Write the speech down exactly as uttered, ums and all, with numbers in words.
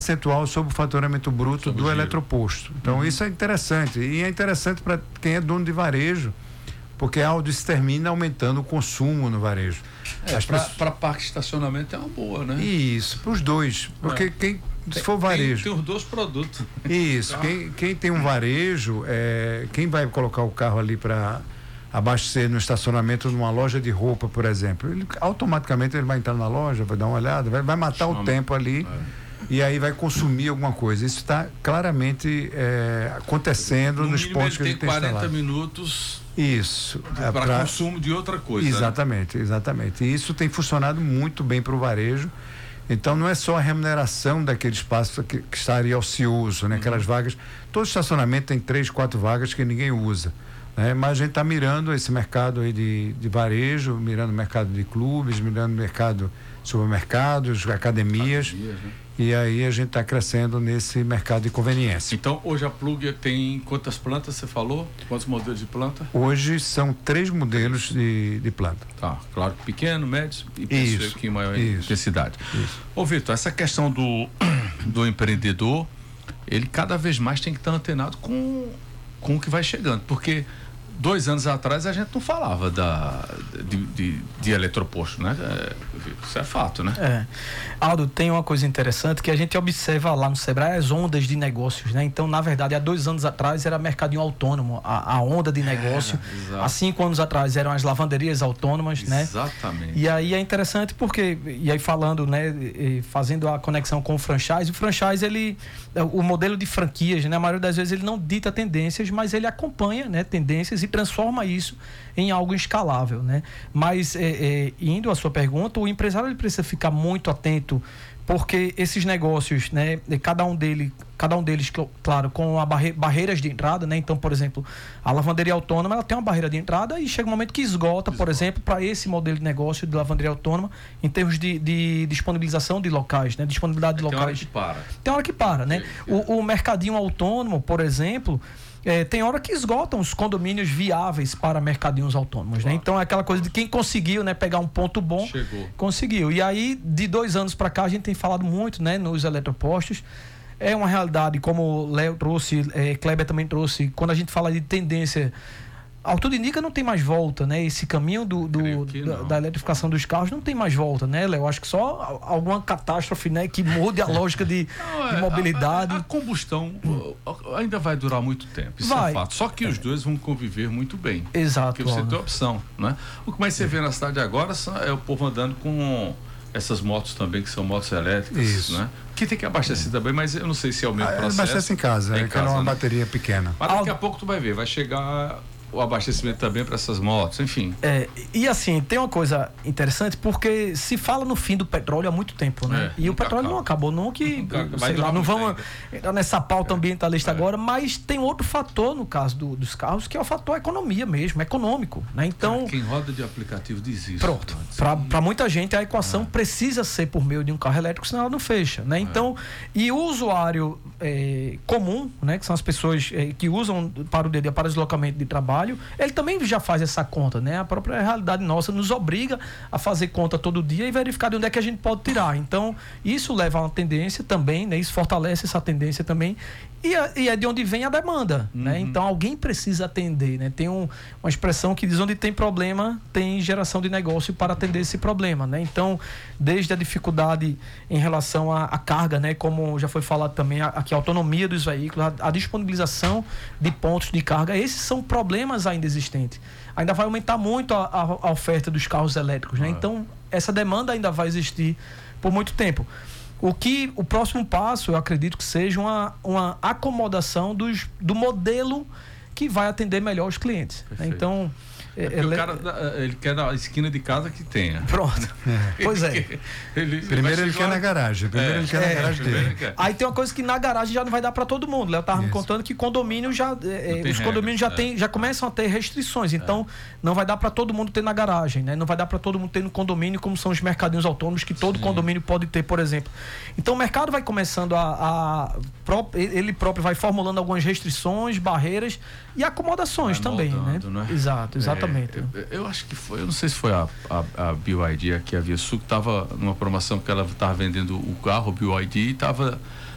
percentual sobre o faturamento bruto sobre do o eletroposto. Então, uhum. isso é interessante. E é interessante para quem é dono de varejo, porque a isso termina aumentando o consumo no varejo. É, para pessoas... parque de estacionamento é uma boa, né? Isso, para os dois. Porque é. quem, se tem, for varejo... Tem, tem os dois produtos. Isso, quem, quem tem um varejo, é, quem vai colocar o carro ali para abastecer no estacionamento numa loja de roupa, por exemplo, ele, automaticamente ele vai entrar na loja, vai dar uma olhada, vai, vai matar Chama. o tempo ali. É. E aí vai consumir alguma coisa. Isso está claramente é, acontecendo no nos pontos que a gente tem instalado. quarenta minutos isso é, para consumo de outra coisa. Exatamente, né? exatamente. E isso tem funcionado muito bem para o varejo. Então não é só a remuneração daquele espaço que, que estaria ocioso, né? Uhum. Aquelas vagas. Todo estacionamento tem três, quatro vagas que ninguém usa. Né? Mas a gente está mirando esse mercado aí de, de varejo, mirando o mercado de clubes, mirando o mercado supermercados, academias. academias né? E aí a gente está crescendo nesse mercado de conveniência. Então, hoje a Plug tem quantas plantas, você falou? Quantos modelos de planta? Hoje são três modelos de, de planta. Tá, claro, pequeno, médio e isso, aqui em maior isso, intensidade. Isso. Ô Vitor, essa questão do, do empreendedor, ele cada vez mais tem que estar antenado com, com o que vai chegando, porque dois anos atrás a gente não falava da, de, de, de eletroposto, né? É, isso é fato, né? É. Aldo, tem uma coisa interessante que a gente observa lá no Sebrae, as ondas de negócios, né? Então, na verdade, há dois anos atrás era mercadinho autônomo, a, a onda de negócio. É, há cinco anos atrás eram as lavanderias autônomas, né? Exatamente. E aí é interessante porque, e aí falando, né, fazendo a conexão com o franchise, o franchise, ele, o modelo de franquias, né? A maioria das vezes ele não dita tendências, mas ele acompanha, né, tendências e transforma isso em algo escalável, né? Mas é, é, indo à sua pergunta, o empresário ele precisa ficar muito atento, porque esses negócios, né, cada um deles, cada um deles, claro, com a barre, barreiras de entrada, né? Então, por exemplo, a lavanderia autônoma, ela tem uma barreira de entrada e chega um momento que esgota, esgota. por exemplo, para esse modelo de negócio de lavanderia autônoma, em termos de, de disponibilização de locais, né? Disponibilidade de tem locais. Tem hora que para. Tem hora que para, né? É, é. O, o mercadinho autônomo, por exemplo, É, tem hora que esgotam os condomínios viáveis para mercadinhos autônomos, claro. né? Então é aquela coisa de quem conseguiu, né, pegar um ponto bom, Chegou. conseguiu. E aí, de dois anos para cá, a gente tem falado muito, né, nos eletropostos. É uma realidade, como o Léo trouxe, é, Kleber também trouxe, quando a gente fala de tendência, ao tudo indica, não tem mais volta, né? Esse caminho do, do, da, da eletrificação dos carros não tem mais volta, né, Léo? Acho que só alguma catástrofe, né, que mude a lógica de, não, é, de mobilidade. A, a, a combustão ainda vai durar muito tempo, isso vai. é fato. Só que é. os dois vão conviver muito bem. Exato. Porque você tem opção, né? O que mais você vê na cidade agora é o povo andando com essas motos também, que são motos elétricas, isso. né? Que tem que abastecer é. também, mas eu não sei se é o mesmo ah, processo. Abastece em casa, é, em casa, é uma né? bateria pequena. Mas daqui a pouco tu vai ver, vai chegar o abastecimento também para essas motos, enfim. É, e assim, tem uma coisa interessante, porque se fala no fim do petróleo há muito tempo, né? É, e o petróleo acaba. não acabou, não que, nunca, sei lá, não vamos entrar nessa pauta é, ambientalista é. agora, mas tem outro fator no caso do, dos carros, que é o fator economia mesmo, econômico, né? Então... Cara, quem roda de aplicativo diz isso. Pronto. Para muita gente, a equação é. precisa ser por meio de um carro elétrico, senão ela não fecha, né? Então, é. e o usuário é, comum, né? Que são as pessoas é, que usam para o D D, para o deslocamento de trabalho, ele também já faz essa conta, né? A própria realidade nossa nos obriga a fazer conta todo dia e verificar de onde é que a gente pode tirar. Então, isso leva a uma tendência também, né? Isso fortalece essa tendência também. E é, e é de onde vem a demanda, uhum. né? Então, alguém precisa atender, né? Tem um, uma expressão que diz: onde tem problema, tem geração de negócio para atender esse problema, né? Então, desde a dificuldade em relação à, à carga, né? Como já foi falado também, a, aqui a autonomia dos veículos, a, a disponibilização de pontos de carga, esses são problemas ainda existentes. Ainda vai aumentar muito a, a, a oferta dos carros elétricos, né? Ah. Então, essa demanda ainda vai existir por muito tempo. O que o próximo passo, eu acredito que seja uma, uma acomodação dos, do modelo que vai atender melhor os clientes. Né? Então, é porque ele... o cara ele quer na esquina de casa que tenha. Pronto. É. Pois é. Ele, primeiro ele quer na garagem. Primeiro é. ele quer é. na garagem dele. Quer. Aí tem uma coisa que na garagem já não vai dar para todo mundo. Léo estava me contando que condomínio já, é, os condomínios já, é. tem, já começam a ter restrições. Então, é. não vai dar para todo mundo ter na garagem, né? Não vai dar para todo mundo ter no condomínio, como são os mercadinhos autônomos que todo Sim. condomínio pode ter, por exemplo. Então, o mercado vai começando a, a ele próprio vai formulando algumas restrições, barreiras e acomodações vai também, moldando, né? né? Exato, exatamente. É, eu, eu acho que foi, eu não sei se foi a, a, a B Y D aqui, a Via Sul, que estava numa promoção que ela estava vendendo o carro, o B Y D, e estava